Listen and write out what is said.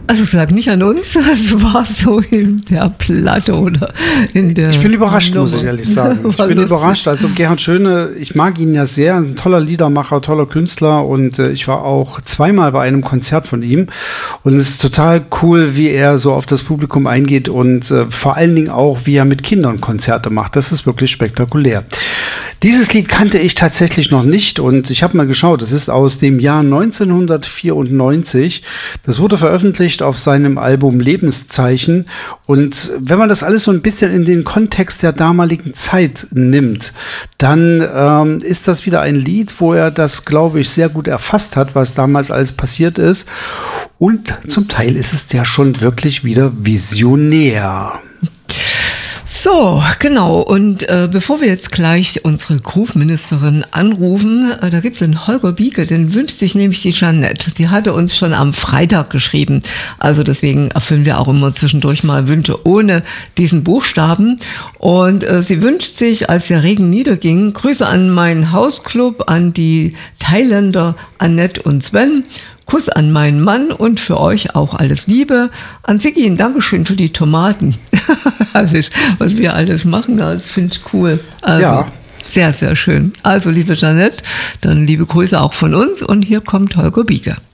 Also es lag nicht an uns, es war so in der Platte oder in der... Ich bin überrascht, muss ich ehrlich sagen. Ich bin überrascht. Also Gerhard Schöne, ich mag ihn ja sehr, ein toller Liedermacher, toller Künstler und ich war auch zweimal bei einem Konzert von ihm und es ist total cool, wie er so auf das Publikum eingeht und vor allen Dingen auch, wie er mit Kindern Konzerte macht. Das ist wirklich spektakulär. Dieses Lied kannte ich tatsächlich noch nicht und ich habe mal geschaut, es ist aus dem Jahr 1994. Das wurde veröffentlicht auf seinem Album Lebenszeichen und wenn man das alles so ein bisschen in den Kontext der damaligen Zeit nimmt, dann ist das wieder ein Lied, wo er das, glaube ich, sehr gut erfasst hat, was damals alles passiert ist und zum Teil ist es ja schon wirklich wieder visionär. So, genau. Und bevor wir jetzt gleich unsere Groove-Ministerin anrufen, da gibt es den Holger Bieke, den wünscht sich nämlich die Jeanette. Die hatte uns schon am Freitag geschrieben. Also deswegen erfüllen wir auch immer zwischendurch mal Wünsche ohne diesen Buchstaben. Und sie wünscht sich, als der Regen niederging, Grüße an meinen Hausclub, an die Thailänder Annette und Sven. Kuss an meinen Mann und für euch auch alles Liebe. An Siggi ein Dankeschön für die Tomaten. Was wir alles machen, das finde ich cool. Also, ja. Sehr, sehr schön. Also, liebe Jeanette, dann liebe Grüße auch von uns und hier kommt Holger Bieke.